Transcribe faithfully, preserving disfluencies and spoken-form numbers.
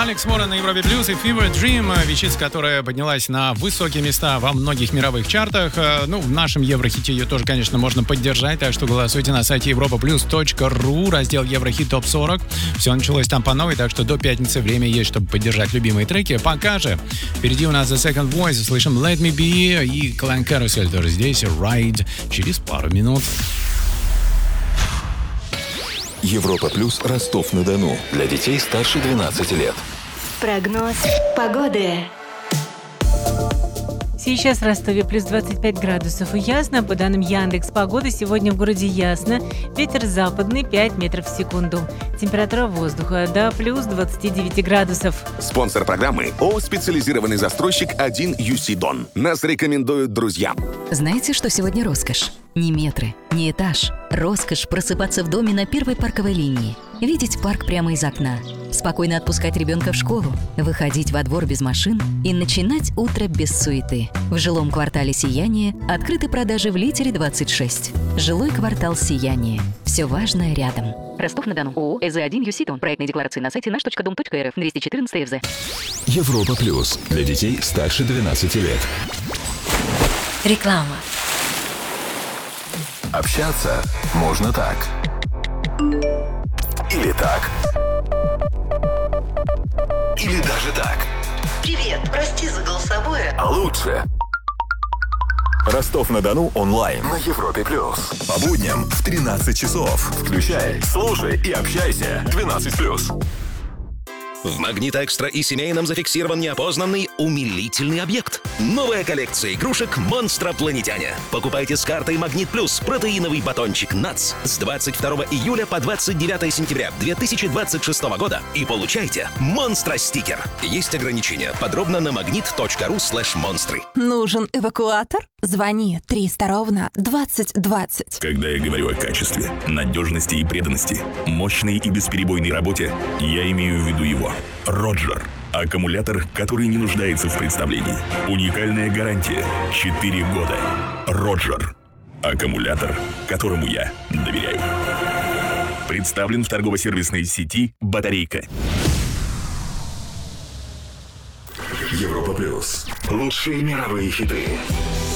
Алекс Моран на Европе Плюс и Fever Dream, вещица, которая поднялась на высокие места во многих мировых чартах. Ну, в нашем Еврохите ее тоже, конечно, можно поддержать, так что голосуйте на сайте европа плюс точка ру, раздел Еврохит топ сорок. Все началось там по новой, так что до пятницы время есть, чтобы поддержать любимые треки. Пока же, впереди у нас The Second Voice, слышим Let Me Be и Clan Carousel тоже здесь, Ride через пару минут. Европа Плюс, Ростов-на-Дону. Для детей старше двенадцати лет. Прогноз погоды. Сейчас в Ростове плюс двадцать пять градусов и ясно. По данным Яндекс.Погоды, сегодня в городе ясно. Ветер западный пять метров в секунду. Температура воздуха до плюс двадцать девять градусов. Спонсор программы ООО «Специализированный застройщик один ю си Дон». Нас рекомендуют друзья. Знаете, что сегодня роскошь? Не метры, не этаж. Роскошь просыпаться в доме на первой парковой линии. Видеть парк прямо из окна. Спокойно отпускать ребенка в школу. Выходить во двор без машин и начинать утро без суеты. В жилом квартале «Сияние» открыты продажи в Литере двадцать шесть. Жилой квартал «Сияние». Все важное рядом. Ростов-на-Дону. ООО «ЭЗ один ю си Дон». Проектные декларации на сайте наш точка дом точка эр эф. двести четырнадцать эф зэ. Европа Плюс. Для детей старше двенадцати лет. Реклама. Общаться можно так. Или так. Или даже так. Привет, прости за голосовое. А лучше. Ростов-на-Дону онлайн на Европе Плюс. По будням в тринадцать часов. Включай, слушай и общайся. двенадцать плюс. В «Магнит Экстра» и семейном зафиксирован неопознанный умилительный объект. Новая коллекция игрушек «Монстропланетяне». Покупайте с картой «Магнит Плюс» протеиновый батончик «Натс» с двадцать второго июля по двадцать девятое сентября две тысячи двадцать шестого года и получайте «Монстро-стикер». Есть ограничения. Подробно на магнит точка ру слэш монстры. Нужен эвакуатор? Звони триста ровно двадцать двадцать. Когда я говорю о качестве, надежности и преданности, мощной и бесперебойной работе, я имею в виду его. Роджер. Аккумулятор, который не нуждается в представлении. Уникальная гарантия. четыре года. Роджер. Аккумулятор, которому я доверяю. Представлен в торгово-сервисной сети «Батарейка». Европа Плюс. Лучшие мировые хиты.